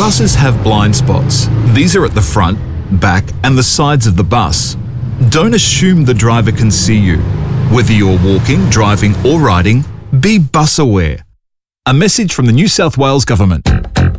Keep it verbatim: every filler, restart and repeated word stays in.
Buses have blind spots. These are at the front, back, and the sides of the bus. Don't assume the driver can see you. Whether you're walking, driving, or riding, be bus aware. A message from the New South Wales Government.